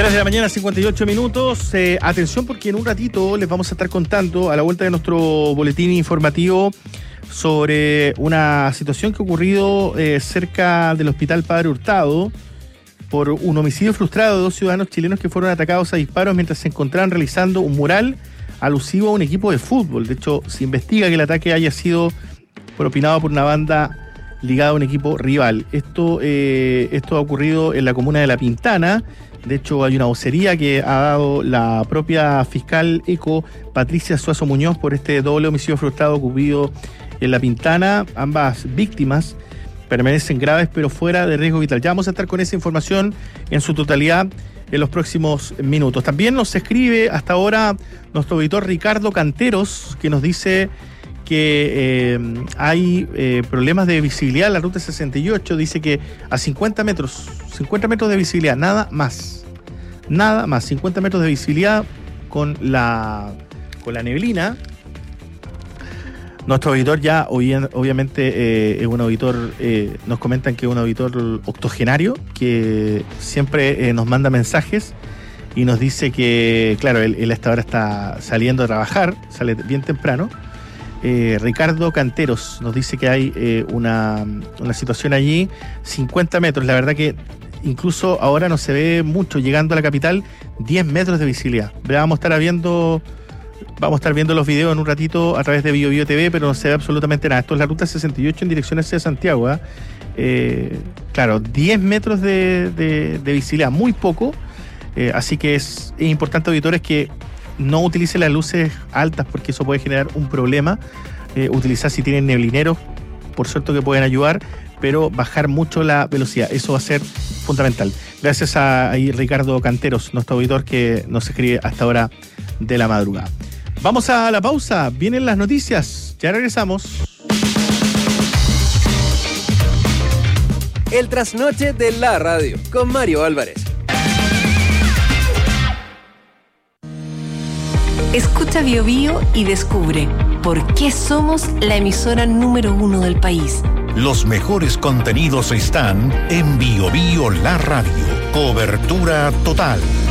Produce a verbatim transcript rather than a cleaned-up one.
tres de la mañana, cincuenta y ocho minutos. Eh, atención, porque en un ratito les vamos a estar contando, a la vuelta de nuestro boletín informativo, sobre una situación que ha ocurrido eh, cerca del Hospital Padre Hurtado por un homicidio frustrado de dos ciudadanos chilenos que fueron atacados a disparos mientras se encontraban realizando un mural alusivo a un equipo de fútbol. De hecho, se investiga que el ataque haya sido propinado por una banda ligada a un equipo rival. Esto, eh, esto ha ocurrido en la comuna de La Pintana. De hecho, hay una vocería que ha dado la propia fiscal ECO, Patricia Suazo Muñoz, por este doble homicidio frustrado ocurrido en La Pintana. Ambas víctimas permanecen graves pero fuera de riesgo vital. Ya vamos a estar con esa información en su totalidad en los próximos minutos. También nos escribe hasta ahora nuestro auditor Ricardo Canteros, que nos dice que eh, hay eh, problemas de visibilidad en la ruta sesenta y ocho. Dice que a cincuenta metros, cincuenta metros de visibilidad, nada más. Nada más, cincuenta metros de visibilidad con la, con la neblina. Nuestro auditor ya, obviamente, eh, es un auditor, eh, nos comentan que es un auditor octogenario, que siempre eh, nos manda mensajes y nos dice que, claro, él, él hasta ahora está saliendo a trabajar, sale bien temprano. Eh, Ricardo Canteros nos dice que hay eh, una, una situación allí, cincuenta metros, la verdad que incluso ahora no se ve mucho, llegando a la capital, diez metros de visibilidad. Vamos a estar viendo... Vamos a estar viendo los videos en un ratito a través de Bio Bio T V, pero no se ve absolutamente nada. Esto es la ruta sesenta y ocho en dirección hacia Santiago. ¿eh? Eh, claro, diez metros de, de, de visibilidad, muy poco. Eh, así que es, es importante, auditores, que no utilicen las luces altas porque eso puede generar un problema. Eh, utilizar si tienen neblineros, por cierto que pueden ayudar, pero bajar mucho la velocidad. Eso va a ser fundamental. Gracias a, a Ricardo Canteros, nuestro auditor, que nos escribe hasta ahora de la madrugada. Vamos a la pausa, vienen las noticias, ya regresamos. El trasnoche de la radio, con Mario Álvarez. Escucha Bio Bio y descubre por qué somos la emisora número uno del país. Los mejores contenidos están en Bio Bio La Radio. Cobertura total.